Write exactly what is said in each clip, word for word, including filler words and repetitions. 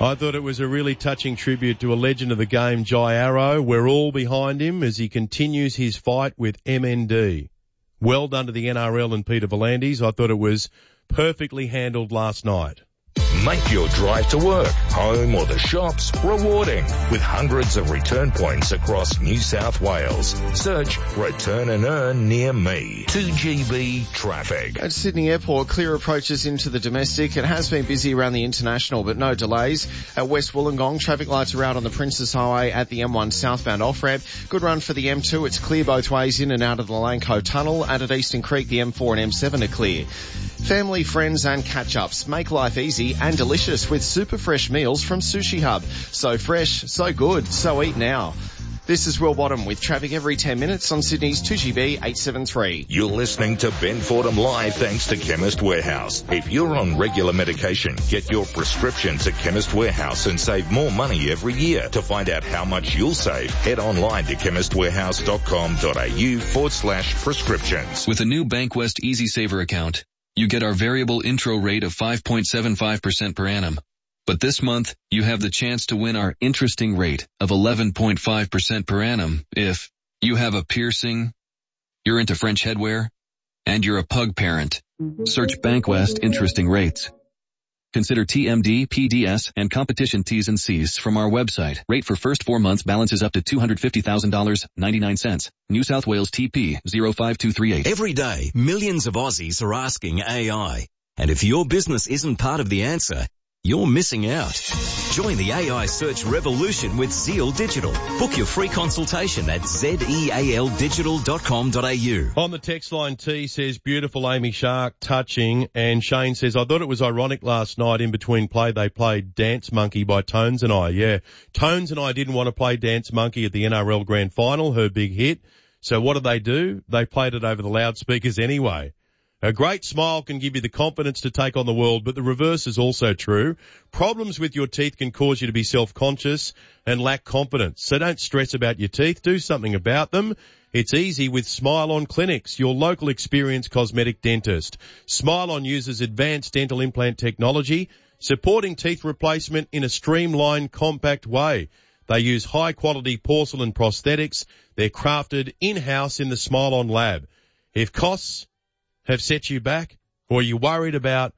I thought it was a really touching tribute to a legend of the game, Jai Arrow. We're all behind him as he continues his fight with M N D. Well done to the N R L and Peter V'landys. I thought it was perfectly handled last night. Make your drive to work, home or the shops rewarding with hundreds of return points across New South Wales. Search Return and Earn near me. two G B traffic. At Sydney Airport, clear approaches into the domestic. It has been busy around the international, but no delays. At West Wollongong, traffic lights are out on the Princess Highway at the M one southbound off-ramp. Good run for the M two. It's clear both ways in and out of the Lanco Tunnel. And at Eastern Creek, the M four and M seven are clear. Family, friends and catch-ups. Make life easy and delicious with super fresh meals from Sushi Hub. So fresh, so good, so eat now. This is Will Bottom with traffic every ten minutes on Sydney's two G B eight seven three. You're listening to Ben Fordham Live thanks to Chemist Warehouse. If you're on regular medication, get your prescriptions at Chemist Warehouse and save more money every year. To find out how much you'll save, head online to chemistwarehouse.com.au forward slash prescriptions. With a new Bankwest Easy Saver account, you get our variable intro rate of five point seven five percent per annum. But this month, you have the chance to win our interesting rate of eleven point five percent per annum if you have a piercing, you're into French headwear, and you're a pug parent. Search Bankwest Interesting Rates. Consider T M D, P D S, and competition T's and C's from our website. Rate for first four months balances up to two hundred fifty thousand dollars and ninety-nine cents. New South Wales T P zero five two three eight. Every day, millions of Aussies are asking A I. And if your business isn't part of the answer, you're missing out. Join the A I search revolution with Zeal Digital. Book your free consultation at zeal digital dot com dot a u. On the text line, T says, beautiful Amy Shark, touching. And Shane says, I thought it was ironic last night in between play they played Dance Monkey by Tones and I. Yeah, Tones and I didn't want to play Dance Monkey at the N R L Grand Final, her big hit. So what did they do? They played it over the loudspeakers anyway. A great smile can give you the confidence to take on the world, but the reverse is also true. Problems with your teeth can cause you to be self-conscious and lack confidence. So don't stress about your teeth. Do something about them. It's easy with Smile On Clinics, your local experienced cosmetic dentist. Smile On uses advanced dental implant technology, supporting teeth replacement in a streamlined, compact way. They use high-quality porcelain prosthetics. They're crafted in-house in the Smile On lab. If costs have set you back, or you're worried about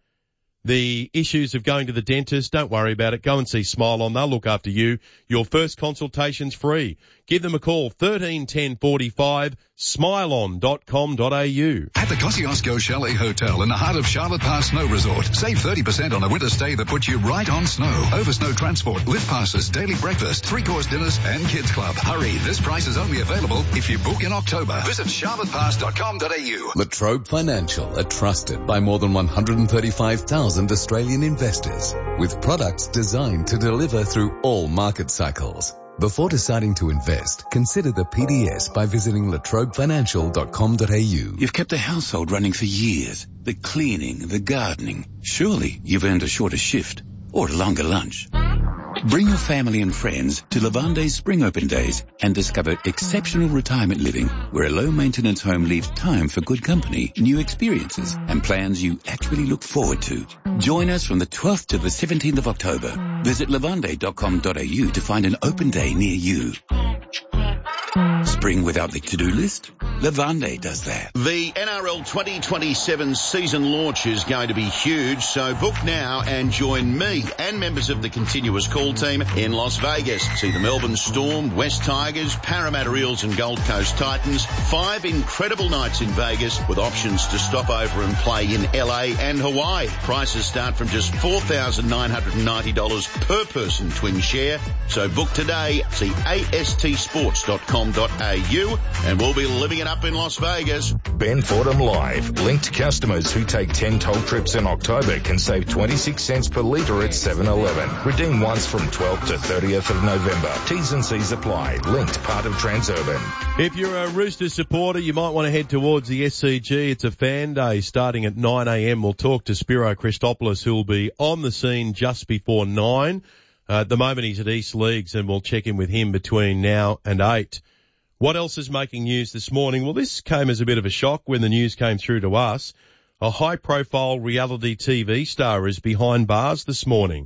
the issues of going to the dentist, don't worry about it. Go and see Smile On. They'll look after you. Your first consultation's free. Give them a call, thirteen ten forty-five, smile on dot com dot a u. At the Kosciuszko Chalet Hotel in the heart of Charlotte Pass Snow Resort, save thirty percent on a winter stay that puts you right on snow. Over snow transport, lift passes, daily breakfast, three-course dinners, and kids club. Hurry, this price is only available if you book in October. Visit charlotte pass dot com dot a u. Latrobe Financial are trusted by more than one hundred thirty-five thousand Australian investors, with products designed to deliver through all market cycles. Before deciding to invest, consider the P D S by visiting latrobe financial dot com dot a u. You've kept the household running for years. The cleaning, the gardening. Surely you've earned a shorter shift or a longer lunch. Bring your family and friends to Lavande's Spring Open Days and discover exceptional retirement living where a low-maintenance home leaves time for good company, new experiences, and plans you actually look forward to. Join us from the twelfth to the seventeenth of October. Visit lavande dot com dot a u to find an open day near you. Spring without the to-do list? Lavande does that. The N R L twenty twenty-seven season launch is going to be huge, so book now and join me and members of the continuous call team in Las Vegas. See the Melbourne Storm, West Tigers, Parramatta Eels and Gold Coast Titans. Five incredible nights in Vegas with options to stop over and play in L A and Hawaii. Prices start from just four thousand nine hundred ninety dollars per person twin share. So book today. See A S T sports dot com dot a u and we'll be living it up in Las Vegas. Ben Fordham Live. Linked customers who take ten toll trips in October can save twenty-six cents per litre at seven eleven. Redeem once from twelfth to thirtieth of November. T's and C's apply. Linked, part of Transurban. If you're a Roosters supporter, you might want to head towards the S C G. It's a fan day starting at nine a m. We'll talk to Spiro Christopoulos, who'll be on the scene just before nine. Uh, at the moment, he's at East Leagues, and we'll check in with him between now and eight. What else is making news this morning? Well, this came as a bit of a shock when the news came through to us. A high-profile reality T V star is behind bars this morning.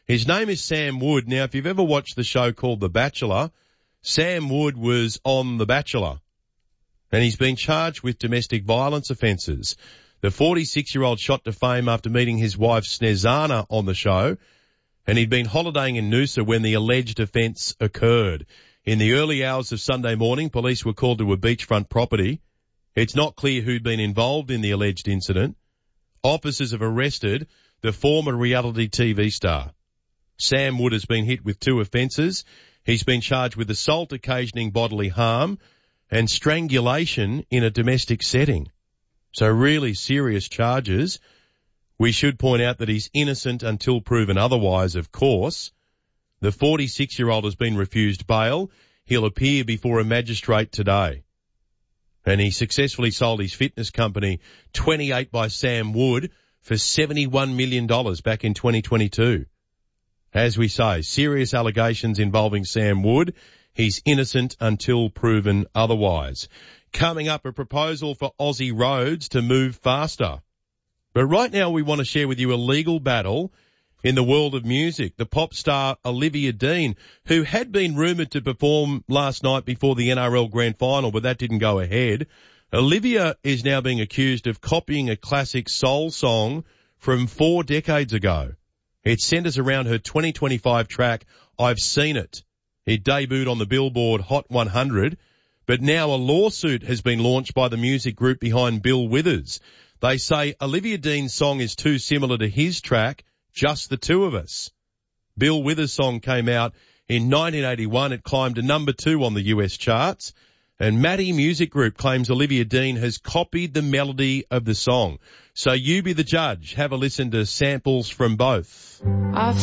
His name is Sam Wood. Now, if you've ever watched the show called The Bachelor, Sam Wood was on The Bachelor, and he's been charged with domestic violence offences. The forty-six-year-old shot to fame after meeting his wife Snezana on the show, and he'd been holidaying in Noosa when the alleged offence occurred. In the early hours of Sunday morning, police were called to a beachfront property. It's not clear who'd been involved in the alleged incident. Officers have arrested the former reality T V star. Sam Wood has been hit with two offences. He's been charged with assault occasioning bodily harm and strangulation in a domestic setting. So really serious charges. We should point out that he's innocent until proven otherwise, of course. The forty-six-year-old has been refused bail. He'll appear before a magistrate today. And he successfully sold his fitness company, twenty-eight by Sam Wood, for seventy-one million dollars back in twenty twenty-two. As we say, serious allegations involving Sam Wood. He's innocent until proven otherwise. Coming up, a proposal for Aussie roads to move faster. But right now we want to share with you a legal battle in the world of music. The pop star Olivia Dean, who had been rumoured to perform last night before the N R L Grand Final, but that didn't go ahead. Olivia is now being accused of copying a classic soul song from four decades ago. It centres around her twenty twenty-five track, I've Seen It. It debuted on the Billboard Hot one hundred, but now a lawsuit has been launched by the music group behind Bill Withers. They say Olivia Dean's song is too similar to his track, Just the Two of Us. Bill Withers' song came out in nineteen eighty-one. It climbed to number two on the U S charts. And Maddie Music Group claims Olivia Dean has copied the melody of the song. So you be the judge. Have a listen to samples from both. I've